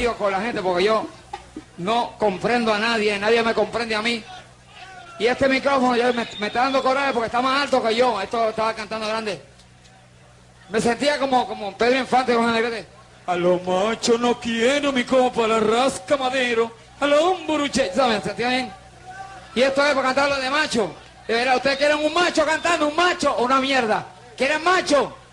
serio con la gente porque yo no comprendo a nadie, nadie me comprende a mí. Y este micrófono ya me está dando coraje porque está más alto que yo. Esto estaba cantando grande. Me sentía como Pedro Infante con el negrete. A los machos no quiero mi copa, la rasca madero, a los umburuche. ¿Saben? ¿Se sentía bien? Y esto es para cantarlo de macho. De verdad, ¿ustedes quieren un macho cantando, un macho o una mierda? ¿Quieren macho?